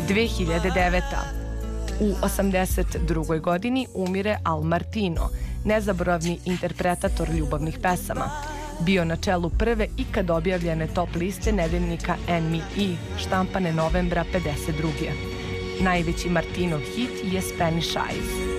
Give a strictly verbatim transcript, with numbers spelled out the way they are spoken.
dve hiljade deveta. U osamdeset drugoj godini umire Al Martino, nezaboravni interpretator ljubavnih pesama. Bio na čelu prve ikad objavljene top liste nedeljnika N M E, štampane novembra pedeset druge. Najveći Martinov hit je Spanish Eyes.